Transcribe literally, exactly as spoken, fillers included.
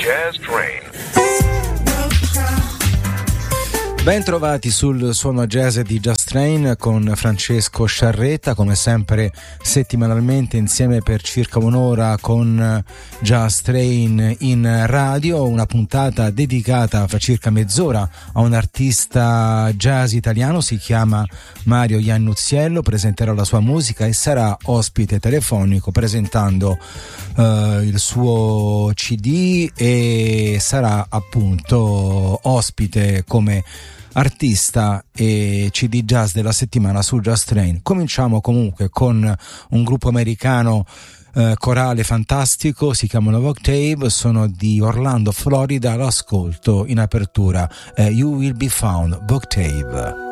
Jazz Train. Ben trovati sul suono jazz di Jazz Train con Francesco Sciarretta, come sempre settimanalmente insieme per circa un'ora con Jazz Train in radio, una puntata dedicata fra circa mezz'ora a un artista jazz italiano, si chiama Mario Iannuzziello, presenterà la sua musica e sarà ospite telefonico presentando uh, il suo C D e sarà appunto ospite come artista e C D jazz della settimana su Jazz Train. Cominciamo comunque con un gruppo americano eh, corale fantastico, si chiamano Voctave, sono di Orlando, Florida. L'ascolto in apertura, eh, You Will Be Found, Voctave.